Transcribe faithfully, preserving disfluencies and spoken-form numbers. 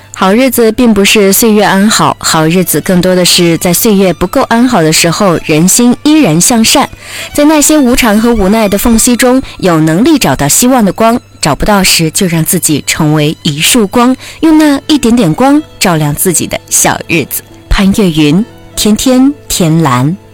好日子并不是岁月安好，好日子更多的是在岁月不够安好的时候，人心依然向善。在那些无常和无奈的缝隙中，有能力找到希望的光，找不到时就让自己成为一束光，用那一点点光照亮自己的小日子。潘越云，天天天蓝。